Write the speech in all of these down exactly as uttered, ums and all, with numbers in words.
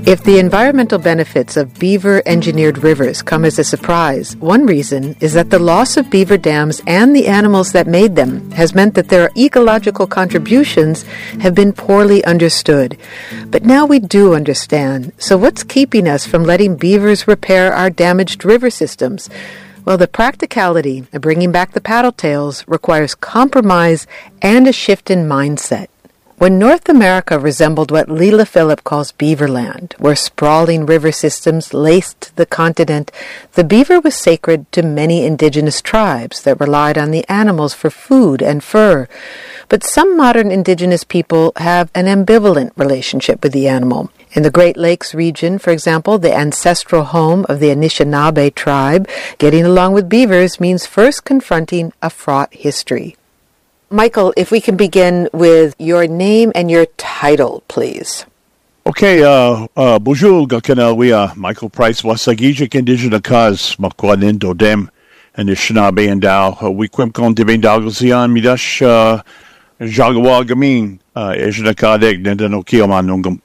If the environmental benefits of beaver-engineered rivers come as a surprise, one reason is that the loss of beaver dams and the animals that made them has meant that their ecological contributions have been poorly understood. But now we do understand. So what's keeping us from letting beavers repair our damaged river systems? Well, the practicality of bringing back the paddle tails requires compromise and a shift in mindset. When North America resembled what Leila Philip calls Beaverland, where sprawling river systems laced the continent, the beaver was sacred to many indigenous tribes that relied on the animals for food and fur. But some modern indigenous people have an ambivalent relationship with the animal. In the Great Lakes region, for example, the ancestral home of the Anishinaabe tribe, getting along with beavers means first confronting a fraught history. Michael, if we can begin with your name and your title, please. Okay, uh, uh, bonjour, Gakana, we are Michael Price, Wasagijik Indigenous Cause, Makwanin Dodem, and the Anishinaabe and Dow, we Quimcon Dibin Dalgosian, Midash, uh, Jagawa Gamin, uh, Ejinakadeg, Nendanokiamanungum.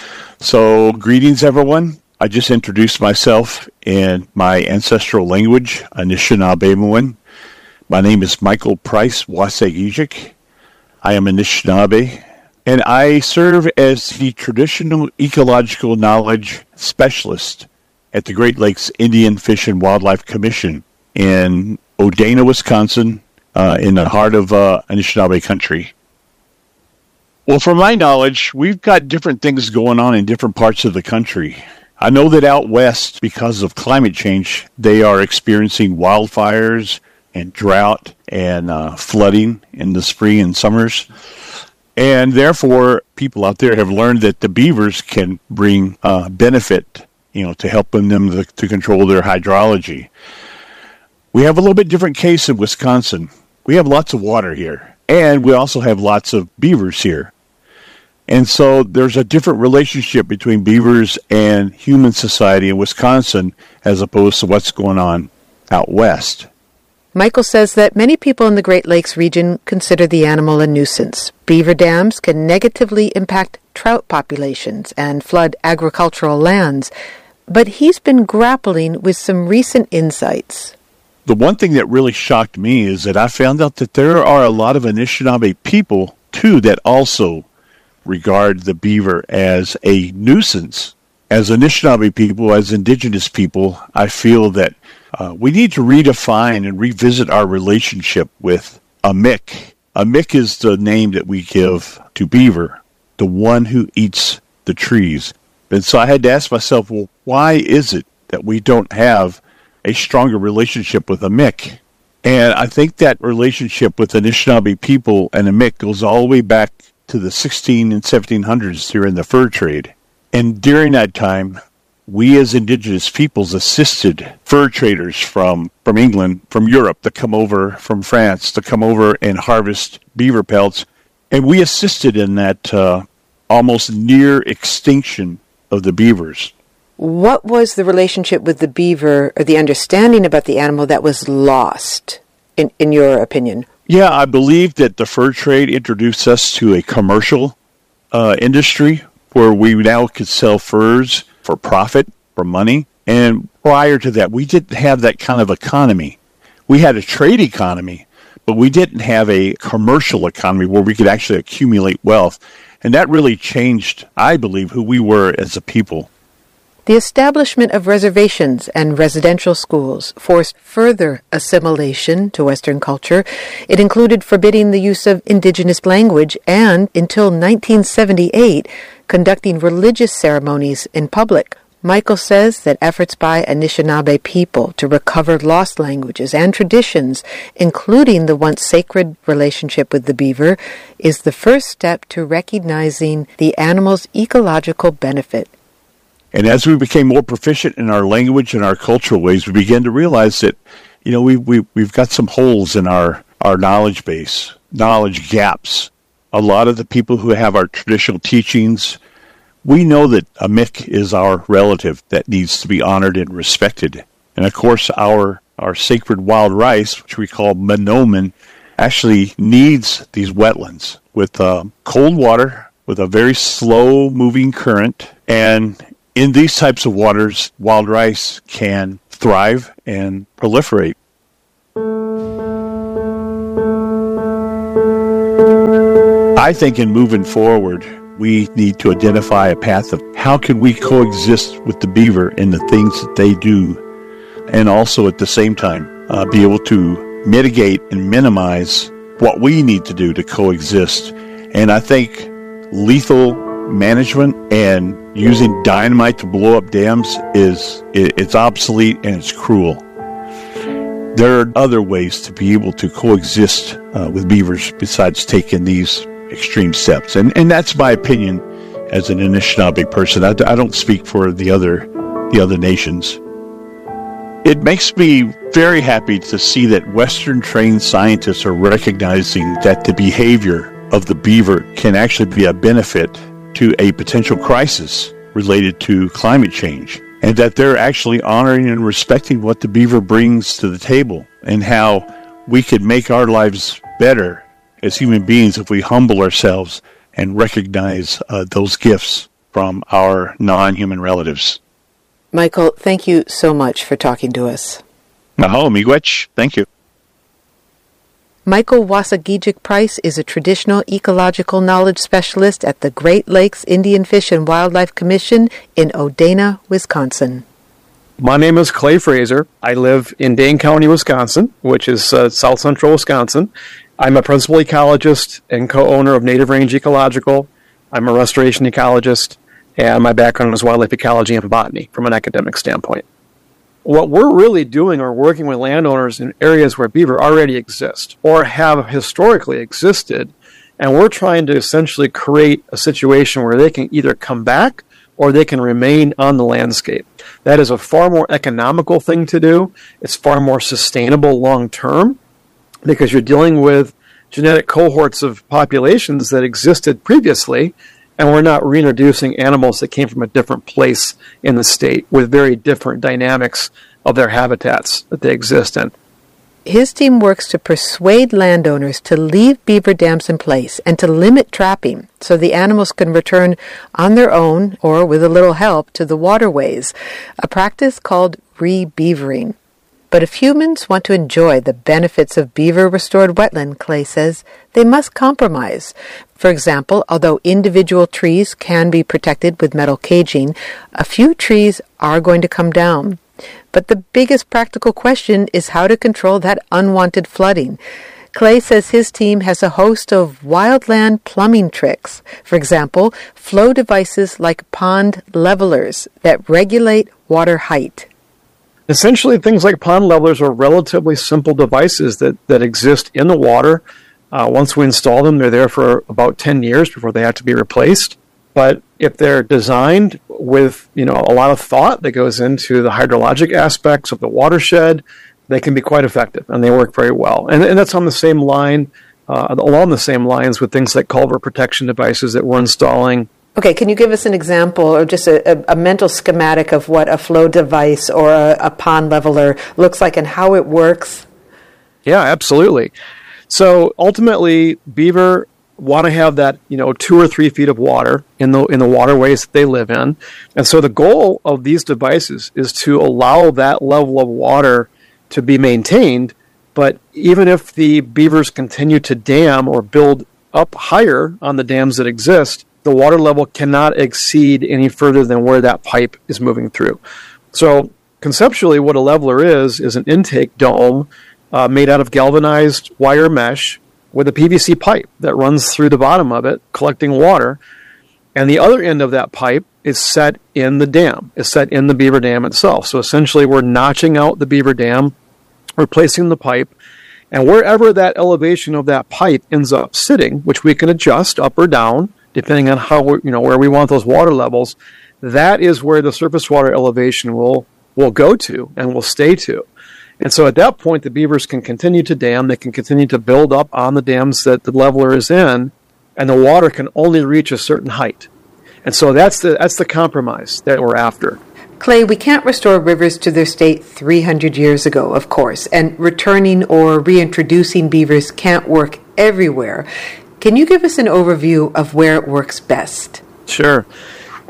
So, greetings, everyone. I just introduced myself in my ancestral language, Anishinaabe Muin. My name is Michael Price Wasagijik. I am Anishinaabe, and I serve as the Traditional Ecological Knowledge Specialist at the Great Lakes Indian Fish and Wildlife Commission in Odana, Wisconsin, uh, in the heart of uh, Anishinaabe country. Well, from my knowledge, we've got different things going on in different parts of the country. I know that out west, because of climate change, they are experiencing wildfires and drought and uh, flooding in the spring and summers. And therefore, people out there have learned that the beavers can bring uh, benefit, you know, to helping them to, to control their hydrology. We have a little bit different case in Wisconsin. We have lots of water here, and we also have lots of beavers here. And so there's a different relationship between beavers and human society in Wisconsin as opposed to what's going on out west. Michael says that many people in the Great Lakes region consider the animal a nuisance. Beaver dams can negatively impact trout populations and flood agricultural lands, but he's been grappling with some recent insights. The one thing that really shocked me is that I found out that there are a lot of Anishinaabe people, too, that also regard the beaver as a nuisance. As Anishinaabe people, as indigenous people, I feel that Uh, we need to redefine and revisit our relationship with a Mick. A Mick is the name that we give to beaver, the one who eats the trees. And so I had to ask myself, well, why is it that we don't have a stronger relationship with a Mick? And I think that relationship with Anishinaabe people and a Mick goes all the way back to the sixteen and seventeen hundreds during the fur trade. And during that time, we as indigenous peoples assisted fur traders from, from England, from Europe, to come over, from France, to come over and harvest beaver pelts. And we assisted in that uh, almost near extinction of the beavers. What was the relationship with the beaver, or the understanding about the animal, that was lost, in, in your opinion? Yeah, I believe that the fur trade introduced us to a commercial uh, industry where we now could sell furs for profit, for money. And prior to that, we didn't have that kind of economy. We had a trade economy, but we didn't have a commercial economy where we could actually accumulate wealth. And that really changed, I believe, who we were as a people. The establishment of reservations and residential schools forced further assimilation to Western culture. It included forbidding the use of indigenous language and, until nineteen seventy-eight, conducting religious ceremonies in public. Michael says that efforts by Anishinaabe people to recover lost languages and traditions, including the once sacred relationship with the beaver, is the first step to recognizing the animal's ecological benefit. And as we became more proficient in our language and our cultural ways, we began to realize that, you know, we, we, we've got some holes in our, our knowledge base, knowledge gaps. A lot of the people who have our traditional teachings, we know that a Mick is our relative that needs to be honored and respected. And of course, our, our sacred wild rice, which we call Manoman, actually needs these wetlands with uh, cold water, with a very slow moving current, and in these types of waters, wild rice can thrive and proliferate. I think in moving forward, we need to identify a path of how can we coexist with the beaver and the things that they do, and also at the same time uh, be able to mitigate and minimize what we need to do to coexist. And I think lethal management and using dynamite to blow up dams is it's obsolete and it's cruel. There are other ways to be able to coexist uh, with beavers besides taking these extreme steps. And and that's my opinion as an Anishinaabe person. I, I don't speak for the other the other nations. It makes me very happy to see that Western-trained scientists are recognizing that the behavior of the beaver can actually be a benefit to a potential crisis related to climate change, and that they're actually honoring and respecting what the beaver brings to the table and how we could make our lives better as human beings if we humble ourselves and recognize uh, those gifts from our non-human relatives. Michael, thank you so much for talking to us. Maho, miigwech. Thank you. Michael Wasagijic Price is a traditional ecological knowledge specialist at the Great Lakes Indian Fish and Wildlife Commission in Odena, Wisconsin. My name is Clay Fraser. I live in Dane County, Wisconsin, which is uh, south central Wisconsin. I'm a principal ecologist and co-owner of Native Range Ecological. I'm a restoration ecologist, and my background is wildlife ecology and botany from an academic standpoint. What we're really doing are working with landowners in areas where beaver already exist or have historically existed, and we're trying to essentially create a situation where they can either come back or they can remain on the landscape. That is a far more economical thing to do. It's far more sustainable long term because you're dealing with genetic cohorts of populations that existed previously, and we're not reintroducing animals that came from a different place in the state with very different dynamics of their habitats that they exist in. His team works to persuade landowners to leave beaver dams in place and to limit trapping so the animals can return on their own or with a little help to the waterways, a practice called re-beavering. But if humans want to enjoy the benefits of beaver-restored wetland, Clay says, they must compromise. For example, although individual trees can be protected with metal caging, a few trees are going to come down. But the biggest practical question is how to control that unwanted flooding. Clay says his team has a host of wildland plumbing tricks. For example, flow devices like pond levelers that regulate water height. Essentially, things like pond levelers are relatively simple devices that, that exist in the water. Uh, once we install them, they're there for about ten years before they have to be replaced. But if they're designed with, you know, a lot of thought that goes into the hydrologic aspects of the watershed, they can be quite effective, and they work very well. And, and that's on the same line, uh, along the same lines with things like culvert protection devices that we're installing. Okay, can you give us an example or just a, a, a mental schematic of what a flow device or a, a pond leveler looks like and how it works? Yeah, absolutely. So ultimately, beaver want to have that, you know, two or three feet of water in the in the waterways that they live in. And so the goal of these devices is to allow that level of water to be maintained. But even if the beavers continue to dam or build up higher on the dams that exist, the water level cannot exceed any further than where that pipe is moving through. So conceptually, what a leveler is, is an intake dome uh, made out of galvanized wire mesh with a P V C pipe that runs through the bottom of it, collecting water. And the other end of that pipe is set in the dam, is set in the beaver dam itself. So essentially, we're notching out the beaver dam, replacing the pipe, and wherever that elevation of that pipe ends up sitting, which we can adjust up or down, depending on how we're, you know, where we want those water levels, that is where the surface water elevation will will go to and will stay to. And so at that point, the beavers can continue to dam, they can continue to build up on the dams that the leveler is in, and the water can only reach a certain height. And so that's the that's the compromise that we're after. Clay, we can't restore rivers to their state three hundred years ago, of course, and returning or reintroducing beavers can't work everywhere. Can you give us an overview of where it works best? Sure.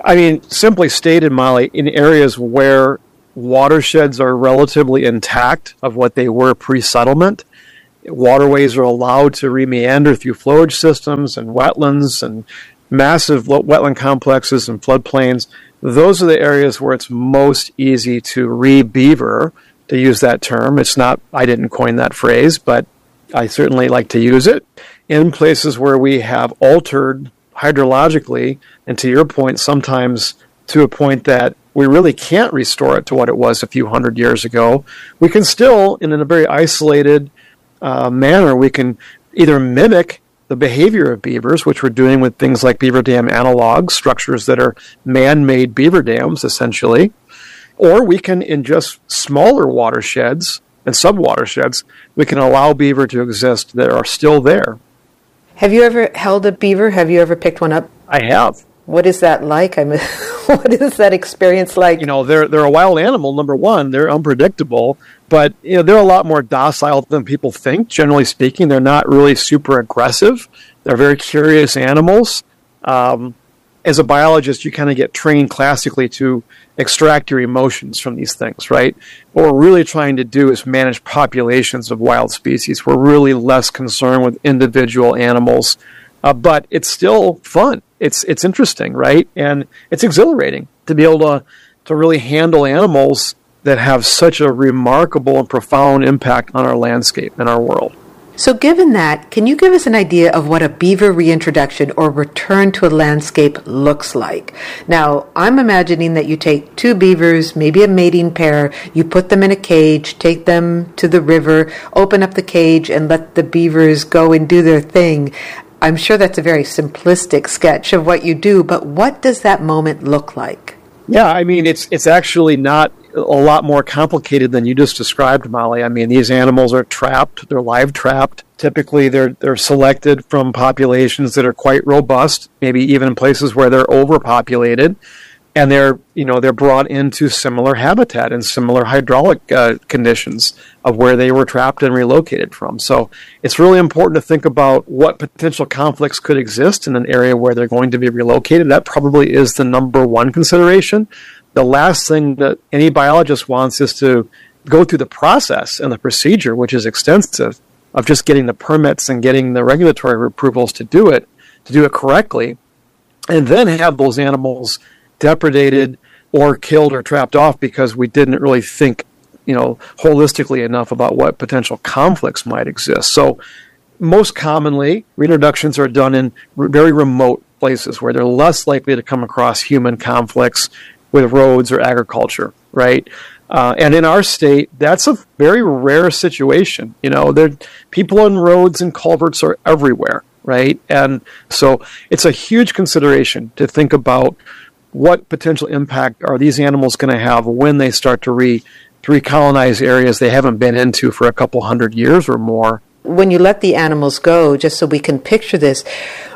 I mean, simply stated, Molly, in areas where watersheds are relatively intact of what they were pre-settlement, waterways are allowed to re-meander through flowage systems and wetlands and massive wetland complexes and floodplains. Those are the areas where it's most easy to re-beaver, to use that term. It's not, I didn't coin that phrase, but I certainly like to use it. In places where we have altered hydrologically, and to your point, sometimes to a point that we really can't restore it to what it was a few hundred years ago, we can still, in a very isolated uh, manner, we can either mimic the behavior of beavers, which we're doing with things like beaver dam analogs, structures that are man-made beaver dams, essentially, or we can, in just smaller watersheds and sub-watersheds, we can allow beaver to exist that are still there. Have you ever held a beaver? Have you ever picked one up? I have. What is that like? I mean, what is that experience like? You know, they're they're a wild animal, number one. They're unpredictable, but you know, they're a lot more docile than people think, generally speaking. They're not really super aggressive. They're very curious animals. Um, as a biologist, you kind of get trained classically to extract your emotions from these things, right? What we're really trying to do is manage populations of wild species. We're really less concerned with individual animals, uh, but it's still fun. It's it's interesting, right? And it's exhilarating to be able to, to really handle animals that have such a remarkable and profound impact on our landscape and our world. So given that, can you give us an idea of what a beaver reintroduction or return to a landscape looks like? Now, I'm imagining that you take two beavers, maybe a mating pair, you put them in a cage, take them to the river, open up the cage, and let the beavers go and do their thing. I'm sure that's a very simplistic sketch of what you do, but what does that moment look like? Yeah, I mean, it's it's actually not a lot more complicated than you just described, Molly. I mean, these animals are trapped. They're live trapped. Typically, they're they're selected from populations that are quite robust, maybe even in places where they're overpopulated, and they're you know they're brought into similar habitat and similar hydraulic uh, conditions of where they were trapped and relocated from. So it's really important to think about what potential conflicts could exist in an area where they're going to be relocated. That probably is the number one consideration. The last thing that any biologist wants is to go through the process and the procedure, which is extensive, of just getting the permits and getting the regulatory approvals to do it, to do it correctly, and then have those animals depredated or killed or trapped off because we didn't really think, you know, holistically enough about what potential conflicts might exist. So most commonly, reintroductions are done in very remote places where they're less likely to come across human conflicts with roads or agriculture, right? Uh, and in our state, that's a very rare situation. You know, there people on roads and culverts are everywhere, right? And so it's a huge consideration to think about what potential impact are these animals going to have when they start to re to recolonize areas they haven't been into for a couple hundred years or more. When you let the animals go, just so we can picture this,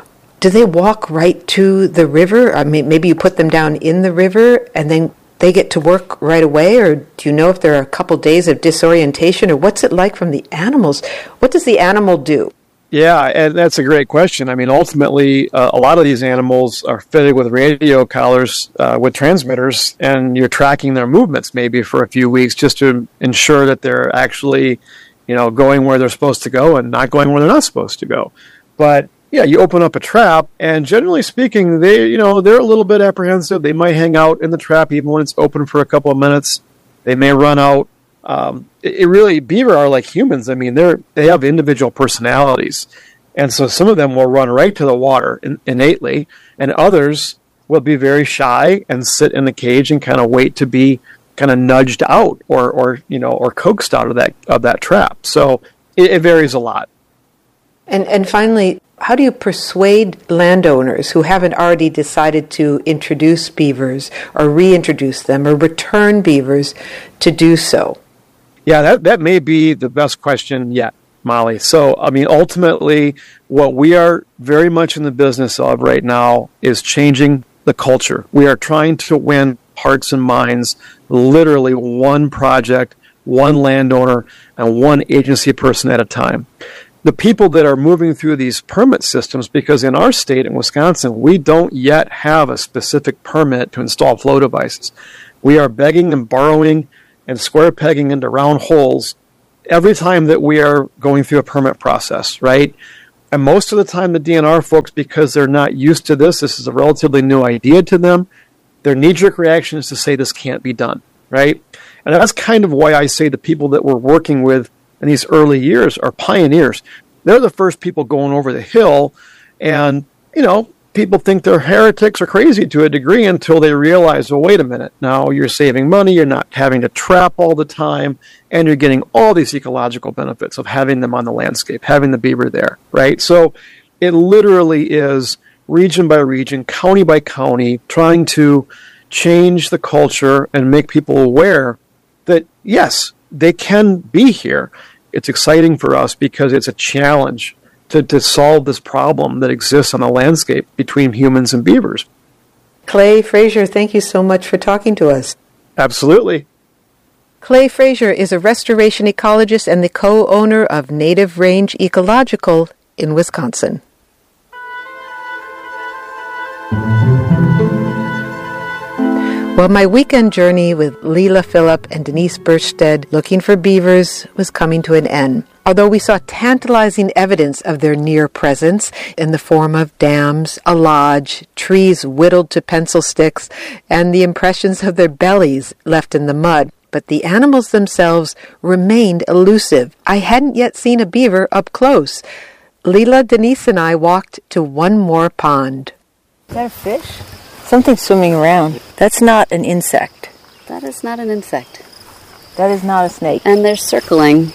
do they walk right to the river? I mean, maybe you put them down in the river and then they get to work right away? Or do you know if there are a couple days of disorientation? Or what's it like from the animals? What does the animal do? Yeah, and that's a great question. I mean, ultimately, uh, a lot of these animals are fitted with radio collars uh, with transmitters, and you're tracking their movements maybe for a few weeks just to ensure that they're actually, you know, going where they're supposed to go and not going where they're not supposed to go. But yeah, you open up a trap, and generally speaking, they, you know, they're a little bit apprehensive. They might hang out in the trap even when it's open for a couple of minutes. They may run out. Um, it, it really, beaver are like humans. I mean, they're they have individual personalities, and so some of them will run right to the water in, innately, and others will be very shy and sit in the cage and kind of wait to be kind of nudged out or, or you know, or coaxed out of that of that trap. So it, it varies a lot. And and finally, how do you persuade landowners who haven't already decided to introduce beavers or reintroduce them or return beavers to do so? Yeah, that, that may be the best question yet, Molly. So, I mean, ultimately, what we are very much in the business of right now is changing the culture. We are trying to win hearts and minds, literally one project, one landowner, and one agency person at a time. the people that are moving through these permit systems, because in our state, in Wisconsin, we don't yet have a specific permit to install flow devices. We are begging and borrowing and square pegging into round holes every time that we are going through a permit process, right? And most of the time, the D N R folks, because they're not used to this, this is a relatively new idea to them, their knee-jerk reaction is to say this can't be done, right? And that's kind of why I say the people that we're working with in these early years are pioneers. They're the first people going over the hill, and, you know, people think they're heretics or crazy to a degree until they realize, well, wait a minute, now you're saving money, you're not having to trap all the time, and you're getting all these ecological benefits of having them on the landscape, having the beaver there, right? So it literally is region by region, county by county, trying to change the culture and make people aware that, yes, they can be here. It's exciting for us because it's a challenge to, to solve this problem that exists on the landscape between humans and beavers. Clay Frazier, thank you so much for talking to us. Absolutely. Clay Frazier is a restoration ecologist and the co-owner of Native Range Ecological in Wisconsin. Well, my weekend journey with Leila Phillip and Denise Birchstead looking for beavers was coming to an end. Although we saw tantalizing evidence of their near presence in the form of dams, a lodge, trees whittled to pencil sticks, and the impressions of their bellies left in the mud, but the animals themselves remained elusive. I hadn't yet seen a beaver up close. Leila, Denise, and I walked to one more pond. Is that a fish? Something swimming around. That's not an insect. That is not an insect. That is not a snake. And they're circling